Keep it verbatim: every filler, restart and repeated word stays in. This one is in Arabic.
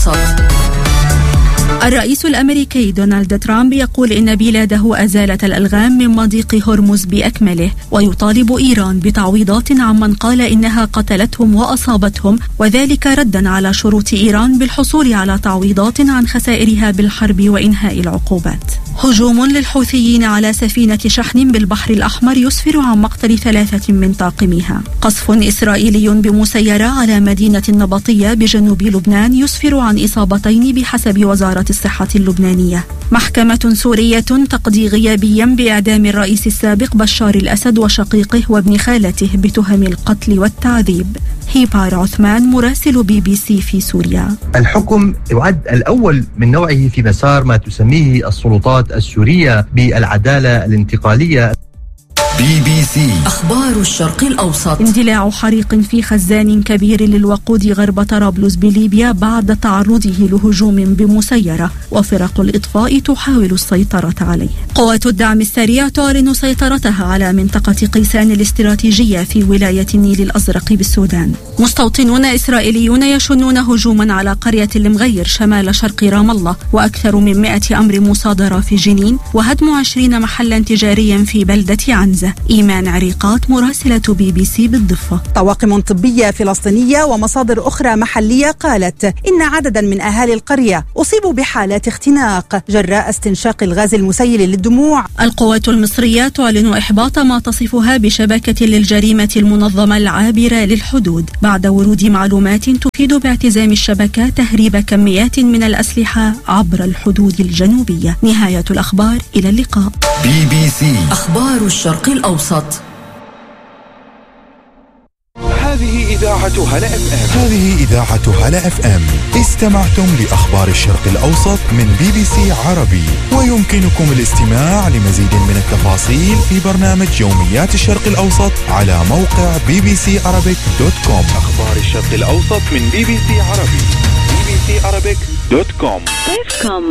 الأوسط. الرئيس الأمريكي دونالد ترامب يقول إن بلاده أزالت الألغام من مضيق هرمز بأكمله، ويطالب إيران بتعويضات عمن قال إنها قتلتهم وأصابتهم، وذلك ردا على شروط إيران بالحصول على تعويضات عن خسائرها بالحرب وإنهاء العقوبات. هجوم للحوثيين على سفينة شحن بالبحر الأحمر يسفر عن مقتل ثلاثة من طاقمها. قصف إسرائيلي بمسيرة على مدينة النبطية بجنوب لبنان يسفر عن إصابتين بحسب وزارة الصحة اللبنانية. محكمة سورية تقضي غيابيا بإعدام الرئيس السابق بشار الأسد وشقيقه وابن خالته بتهم القتل والتعذيب. هيبار عثمان مراسل بي بي سي في سوريا. الحكم يعد الأول من نوعه في مسار ما تسميه السلطات السورية بالعدالة الانتقالية. بي بي سي أخبار الشرق الأوسط. اندلاع حريق في خزان كبير للوقود غرب طرابلس بليبيا بعد تعرضه لهجوم بمسيرة، وفرق الإطفاء تحاول السيطرة عليه. قوات الدعم السريع تعلن سيطرتها على منطقة قيسان الاستراتيجية في ولاية النيل الأزرق بالسودان. مستوطنون إسرائيليون يشنون هجوما على قرية المغير شمال شرق رام الله، وأكثر من مئة أمر مصادرة في جنين، وهدم عشرين محلا تجاريا في بلدة عنزة. إيمان عريقات مراسلة بي بي سي بالضفة. طواقم طبية فلسطينية ومصادر أخرى محلية قالت إن عددا من أهالي القرية أصيبوا بحالات اختناق جراء استنشاق الغاز المسيل للدموع. القوات المصرية تعلن إحباط ما تصفها بشبكة للجريمة المنظمة العابرة للحدود بعد ورود معلومات تفيد باعتزام الشبكة تهريب كميات من الأسلحة عبر الحدود الجنوبية. نهاية الأخبار، إلى اللقاء. بي بي سي أخبار الشرق الأوسط. هذه إذاعة هلا اف ام. هذه إذاعة هلا اف ام. استمعتم لأخبار الشرق الأوسط من بي بي سي عربي، ويمكنكم الاستماع لمزيد من التفاصيل في برنامج يوميات الشرق الأوسط على موقع بي بي سي عربيك دوت كوم. أخبار الشرق الأوسط من بي بي سي عربي. بي بي سي عربيك دوت كوم.